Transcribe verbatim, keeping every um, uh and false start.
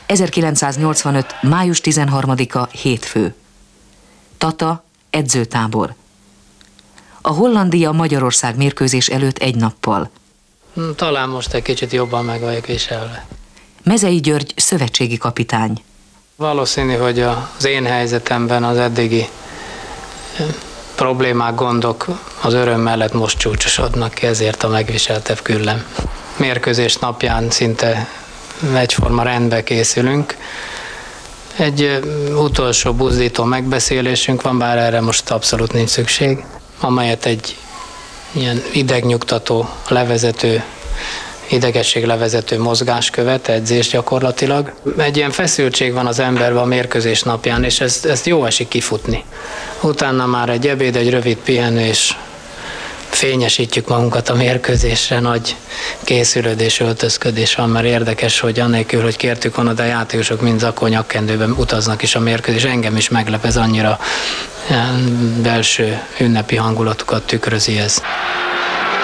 ezerkilencszáznyolcvanöt. május tizenharmadika. Hétfő. Tata, edzőtábor. A Hollandia-Magyarország mérkőzés előtt egy nappal. Talán most egy kicsit jobban meg vagyok viselve. Mezei György, szövetségi kapitány. Valószínű, hogy az én helyzetemben az eddigi problémák, gondok az öröm mellett most csúcsosodnak ki, ezért a megviseltebb küllem. Mérkőzés napján szinte egyforma rendbe készülünk. Egy utolsó buzdító megbeszélésünk van, bár erre most abszolút nincs szükség, amelyet egy ilyen idegnyugtató, levezető, idegességlevezető mozgás követ, edzés gyakorlatilag. Egy ilyen feszültség van az emberben a mérkőzés napján, és ezt, ezt jó esik kifutni. Utána már egy ebéd, egy rövid pihenő, és fényesítjük magunkat a mérkőzésre, nagy készülődés, öltözködés van, mert érdekes, hogy annélkül, hogy kértük volna, de a játékosok mind zakó nyakkendőben utaznak is a mérkőzés. Engem is meglep, ez annyira belső ünnepi hangulatukat tükrözi ez.